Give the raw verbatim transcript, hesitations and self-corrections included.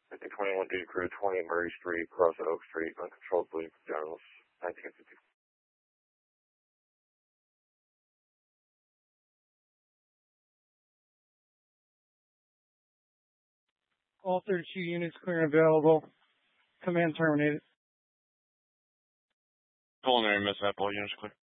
fifty twenty-one D Crew, twenty Murray Street, cross at Oak Street, uncontrolled bleeding for generals, nineteen fifty. All thirty-two units clear and available. Command terminated. Culinary miss, all units clear.